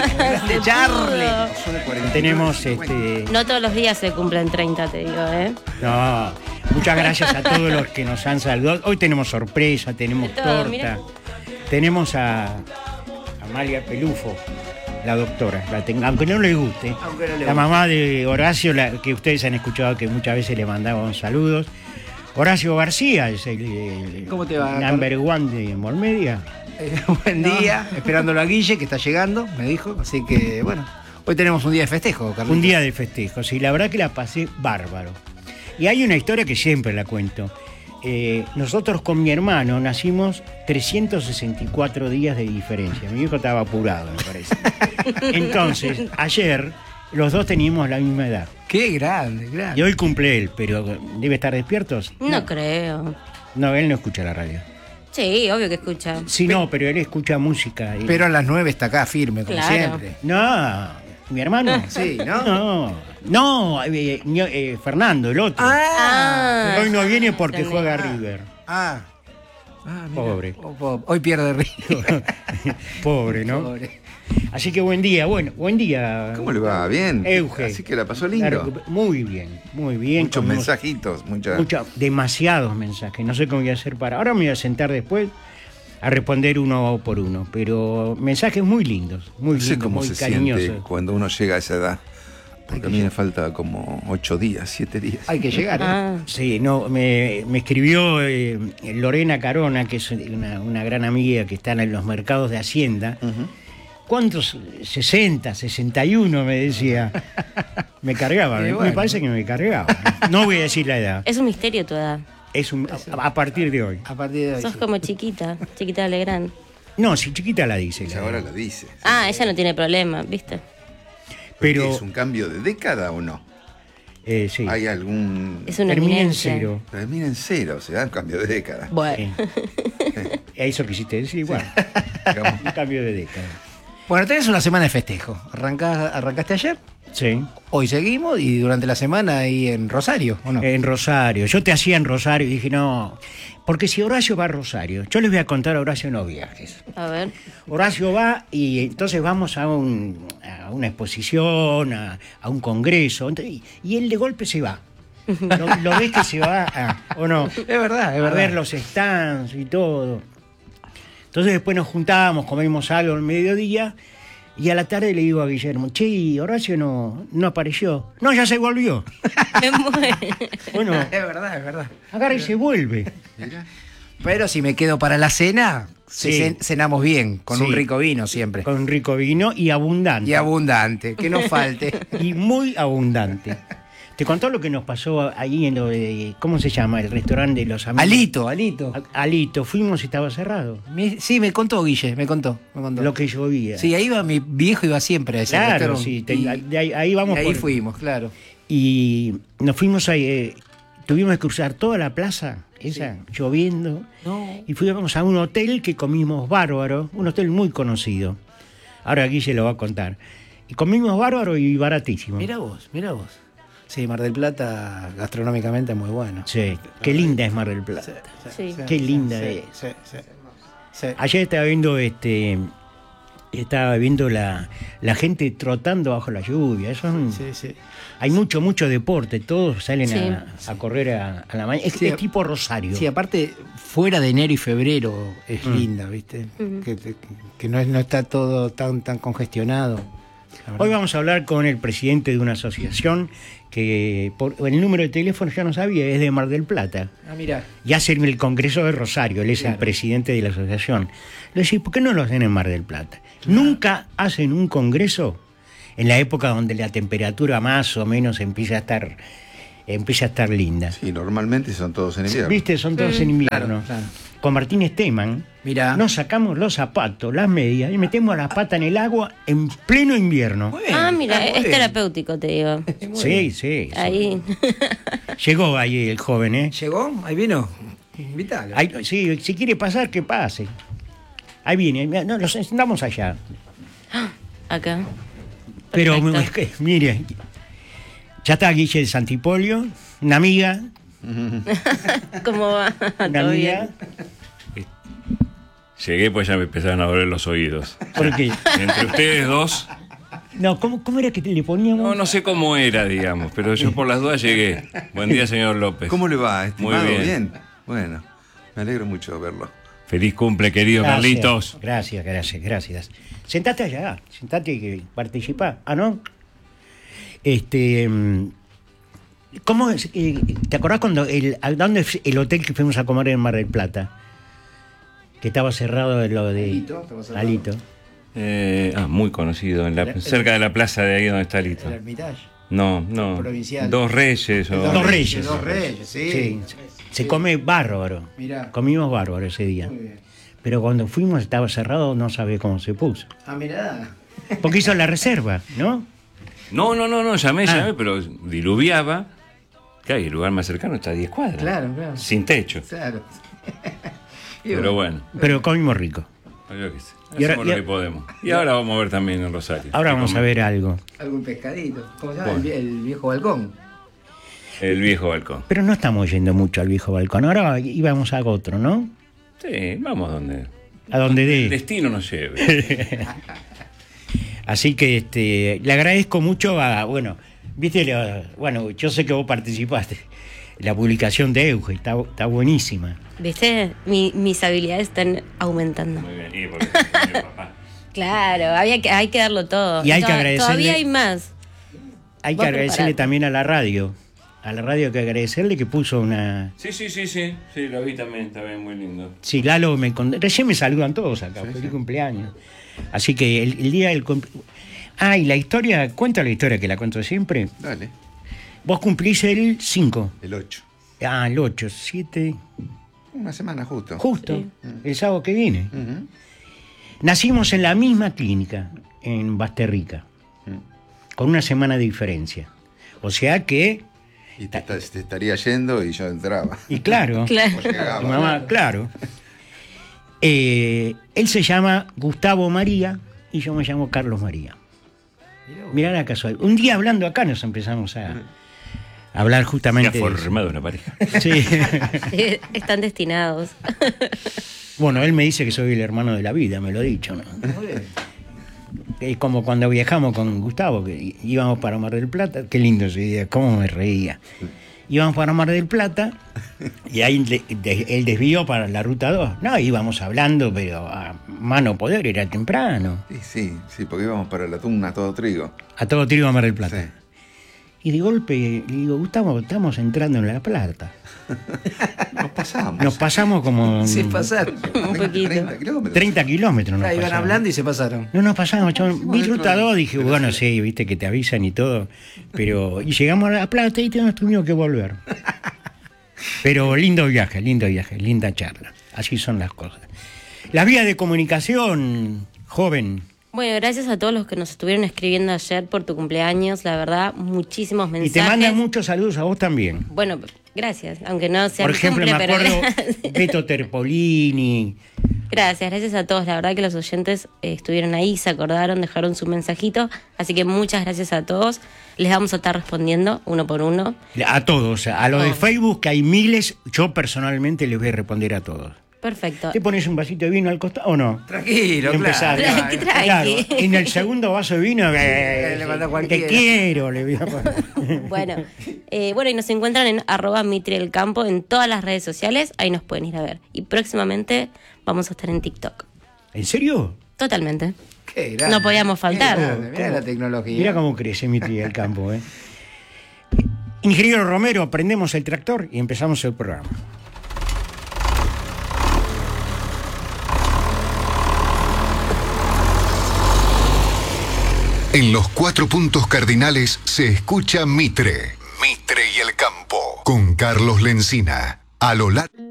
Grande Charlie. Tenemos No todos los días se cumplen 30, te digo, ¿eh? No, muchas gracias a todos los que nos han saludado. Hoy tenemos sorpresa, tenemos De todo, torta. mira. Tenemos a Amalia Pelufo, la doctora, aunque no les guste. La mamá de Horacio, que ustedes han escuchado que muchas veces le mandaban saludos. Horacio García es el ¿Cómo te va, number one de Mormedia. Buen día, esperándolo a Guille, que está llegando, me dijo. Así que, bueno, hoy tenemos un día de festejo, Carlitos. Un día de festejo, sí, la verdad que la pasé bárbaro. Y hay una historia que siempre la cuento. Nosotros con mi hermano nacimos 364 días de diferencia. Mi hijo estaba apurado, me parece. Entonces, ayer los dos teníamos la misma edad. Qué grande, grande. Y hoy cumple él, pero ¿debe estar despiertos? No creo. No, él no escucha la radio. Sí, obvio que escucha. Sí, no, pero él escucha música. Pero a las 9 está acá firme, como Claro. siempre. No, mi hermano. Sí, ¿no? No, Fernando, el otro. Ah, Hoy no viene porque entendí. juega River. Mira. Pobre. Hoy pierde River. Pobre, ¿no? Pobre. Así que buen día, buen día. ¿Cómo le va? ¿Bien? Euge. Así que la pasó lindo. Muy bien, muy bien. Muchos Comimos mensajitos, demasiados mensajes. No sé cómo voy a hacer para. Ahora me voy a sentar después a responder uno por uno. Pero mensajes muy lindos, muy No sé lindos, cómo muy se cariñosos. siente cuando uno llega a esa edad. Porque a mí me falta como 8 días, 7 días. Hay que llegar, ¿eh? Ah, Sí, no, me escribió Lorena Carona, que es una gran amiga que está en los mercados de Hacienda. ¿Cuántos? 60, 61, me decía. Me cargaba, Y me bueno. parece que me cargaba. No voy a decir la edad. es un misterio tu edad. A partir de hoy. A partir de hoy. Sos sí. como chiquita Legrand. No, si chiquita la dice. Y ahora lo dice. Ah, ella no tiene problema, ¿viste? Pero ¿Es un cambio de década o no? sí. ¿Hay algún...? Es una Termina en eminencia. 0. Termina en 0, o sea, un cambio de década. Bueno. Eso quisiste decir, igual. Digamos. Un cambio de década. Bueno, tenés una semana de festejo. ¿Arrancaste ayer? Sí. Hoy seguimos y durante la semana ahí en Rosario, ¿o no? En Rosario. Yo te hacía en Rosario y dije, no. Porque si Horacio va a Rosario, yo les voy a contar a Horacio no viajes. A ver. Horacio va y entonces vamos a una exposición, a un congreso, y él de golpe se va. ¿Lo ves que se va? ¿O no? Es verdad, es A verdad. ver los stands y todo. Entonces después nos juntábamos, comimos algo al mediodía, y a la tarde le digo a Guillermo, che, Horacio no apareció. No, ya se volvió. Me muero. Bueno, Es verdad, es verdad. agarra y se vuelve. Mirá. Pero si me quedo para la cena, Sí. cenamos bien, con Sí. un rico vino siempre. Con un rico vino y abundante. Y abundante, que no falte. Y muy abundante. ¿Te contó lo que nos pasó ahí en lo de, ¿cómo se llama? El restaurante de los amigos. Alito. Alito, fuimos y estaba cerrado. Sí, me contó Guille, me contó. Lo que llovía. Sí, ahí iba mi viejo, iba siempre a ese Claro, restaurante. sí. Y- Ahí vamos. y ahí por- fuimos, claro. Y nos fuimos ahí, tuvimos que cruzar toda la plaza, esa, lloviendo. No. Y fuimos a un hotel que comimos bárbaro, un hotel muy conocido. Ahora Guille lo va a contar. Y comimos bárbaro y baratísimo. Mira vos, mira vos. Sí, Mar del Plata gastronómicamente es muy bueno. Sí, qué linda es Mar del Plata. Sí. Qué linda sí, es. Sí, sí, sí. Ayer estaba viendo la gente trotando bajo la lluvia. Eso es Sí, sí. hay mucho deporte, todos salen Sí. a correr a la mañana. Es, Sí, es tipo Rosario. Sí, aparte, fuera de enero y febrero es linda, ¿viste? Que no está todo tan congestionado. La verdad. Hoy vamos a hablar con el presidente de una asociación que por el número de teléfono ya no sabía, es de Mar del Plata. Ah, mira. Y hacen el Congreso de Rosario, él es el Claro. presidente de la asociación. Le decía, ¿por qué no lo hacen en Mar del Plata? Nunca hacen un congreso en la época donde la temperatura más o menos empieza a estar linda. Sí, normalmente son todos en invierno. ¿Viste? Son todos en invierno. claro. Con Martín Esteman, Mirá. nos sacamos los zapatos, las medias y metemos las patas en el agua en pleno invierno. Muy bien, Ah, mira, muy es bien. terapéutico, te digo. Sí, sí. Ahí. Llegó ahí el joven, ¿eh? ¿Llegó? ¿Ahí vino? Invítalo. Ahí, sí, si quiere pasar, que pase. Ahí viene. No, los sentamos allá. Acá. Pero, Perfecto. mire, ya está Guille de Santipolio, una amiga, ¿Cómo va? una ¿Todo amiga. bien? Llegué, pues ya me empezaron a doler los oídos. ¿Por qué? Entre ustedes dos, No, ¿cómo era que le poníamos? no sé cómo era, digamos, pero yo por las dudas llegué. Buen día, señor López. ¿Cómo le va, estimado? Muy bien. Bueno, me alegro mucho de verlo. Feliz cumple, querido Carlitos. Gracias. Sentate allá, sentate y participá. Ah, ¿no? ¿Cómo es? ¿Te acordás cuando dónde es el hotel que fuimos a comer en Mar del Plata? Que estaba cerrado de lo de Alito. Muy conocido, cerca de la plaza de ahí donde está Alito. El Hermitage. No. Provincial. Dos Reyes. Dos Reyes. Dos Reyes, sí. Sí, se come bárbaro. Mirá. Comimos bárbaro ese día. Muy bien. Pero cuando fuimos estaba cerrado, no sabe cómo se puso. Ah, mirá. Porque hizo la reserva, ¿no? No, llamé, pero diluviaba. Claro, y el lugar más cercano está a 10 cuadras. Claro. Sin techo. Claro. Pero bueno, Pero comimos rico. yo qué sé. Y ahora- Hacemos lo que podemos. Y ahora vamos a ver también en Rosario. Ahora ¿Qué vamos a comemos? ver algo. Algún pescadito. ¿Cómo se llama? Bueno. El viejo balcón. El viejo balcón. Pero no estamos yendo mucho al viejo balcón. Ahora íbamos a otro, ¿no? Sí, vamos donde A donde el dé. destino nos lleve. Así que le agradezco mucho bueno, bueno, yo sé que vos participaste. La publicación de Euge está buenísima. ¿Viste? Mis habilidades están aumentando. Muy bien, y porque es mi papá. Claro, hay que darlo todo. Y hay que agradecerle- Todavía hay más. Hay que Vos agradecerle preparate. también a la radio. A la radio hay que agradecerle que puso una... Sí, lo vi también, está bien, muy lindo. Sí, Lalo, recién me saludan todos acá, feliz cumpleaños. Así que el día del cumpleaños... Ah, y la historia, cuento la historia que la cuento siempre. Dale, Vos cumplís el 5. el 8. Ah, el 8, 7... Una semana justo. Justo, Sí. el sábado que viene. Ujú. Nacimos en la misma clínica, en Basterrica, con una semana de diferencia. O sea que, Y te estaría yendo y yo entraba. y claro, Claro. O llegaba. tu mamá, claro. Él se llama Gustavo María y yo me llamo Carlos María. Mirá la casualidad. Un día hablando acá nos empezamos a hablar Se ha justamente de eso. formado una pareja. Sí. Están destinados. Bueno, él me dice que soy el hermano de la vida, me lo he dicho, ¿no? Es como cuando viajamos con Gustavo, que íbamos para Mar del Plata. Qué lindo ese día, cómo me reía. Íbamos para Mar del Plata y ahí él desvió para la ruta 2. No, íbamos hablando, pero a mano poder, era temprano. Sí, porque íbamos para la tuna todo trigo. A todo tiro a Mar del Plata. Sí. Y de golpe le digo, Gustavo, estamos entrando en La Plata. Nos pasamos. Nos pasamos como Se pasaron. Un poquito. 30 kilómetros. 30 kilómetros. Nos Ahí iban pasamos. hablando y se pasaron. No nos pasamos, chabón. Vi dentro ruta de- 2, dije, bueno, sí, viste que te avisan y todo. Y llegamos a La Plata y tenemos tuvimos que volver. Pero lindo viaje, linda charla. Así son las cosas. La vía de comunicación, joven. Bueno, gracias a todos los que nos estuvieron escribiendo ayer por tu cumpleaños. La verdad, muchísimos Y mensajes. te mandan muchos saludos a vos también. Bueno, gracias. Aunque no sea Por mi ejemplo, cumple, me pero acuerdo gracias. Beto Terpolini. Gracias a todos. La verdad que los oyentes estuvieron ahí, se acordaron, dejaron su mensajito. Así que muchas gracias a todos. Les vamos a estar respondiendo uno por uno. A todos, a los de Todos. Facebook, que hay miles, yo personalmente les voy a responder a todos. Perfecto. ¿Te pones un vasito de vino al costado o no? Tranquilo, Empezar. claro. Tranqui, tranqui. Claro, en el segundo vaso de vino, Le manda te cualquiera. quiero, le voy a poner. Bueno, y nos encuentran en @mitrielcampo en todas las redes sociales. Ahí nos pueden ir a ver. Y próximamente vamos a estar en TikTok. ¿En serio? Totalmente. Qué grande. No podíamos faltar. Qué grande, mirá la tecnología. Mira cómo crece mi tía el campo, ¿eh? Ingeniero Romero, prendemos el tractor y empezamos el programa. En los 4 puntos cardinales se escucha Mitre. Mitre y el campo. Con Carlos Lencina. A lo largo.